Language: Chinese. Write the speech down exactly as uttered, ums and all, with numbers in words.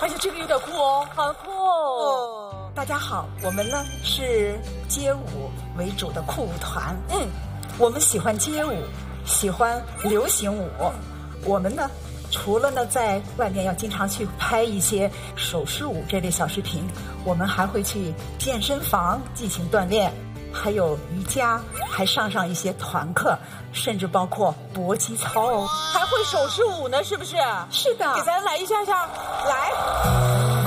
哎呀，这个有点酷哦，好酷哦！ 大家好，我们呢是街舞为主的酷舞团。 嗯， 我们喜欢街舞，喜欢流行舞。我们呢，除了呢在外面要经常去拍一些手势舞这类小视频，我们还会去健身房进行锻炼，还有瑜伽，还上上一些团课，甚至包括搏击操哦， 还会手势舞呢，是不是？ 是的， 给咱来一下下，来。